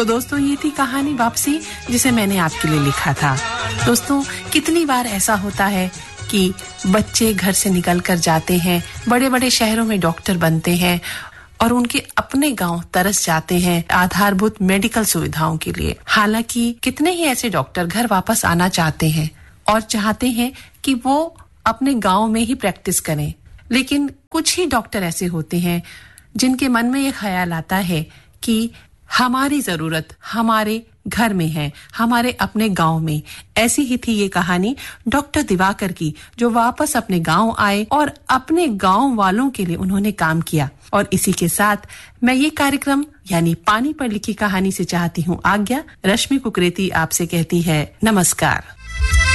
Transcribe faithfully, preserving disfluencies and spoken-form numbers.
तो दोस्तों ये थी कहानी वापसी, जिसे मैंने आपके लिए लिखा था। दोस्तों कितनी बार ऐसा होता है कि बच्चे घर से निकल कर जाते हैं, बड़े-बड़े शहरों में डॉक्टर बनते हैं और उनके अपने गांव तरस जाते हैं आधारभूत मेडिकल सुविधाओं के लिए। हालांकि कितने ही ऐसे डॉक्टर घर वापस आना चाहते हैं और चाहते हैं कि वो अपने गांव में ही प्रैक्टिस करें, लेकिन कुछ ही डॉक्टर ऐसे होते हैं जिनके मन में ये ख्याल आता है कि हमारी जरूरत हमारे घर में है, हमारे अपने गांव में। ऐसी ही थी ये कहानी डॉक्टर दिवाकर की, जो वापस अपने गांव आए और अपने गांव वालों के लिए उन्होंने काम किया। और इसी के साथ मैं ये कार्यक्रम यानी पानी पर लिखी कहानी से चाहती हूँ आज्ञा। रश्मि कुकरेती आपसे कहती है नमस्कार।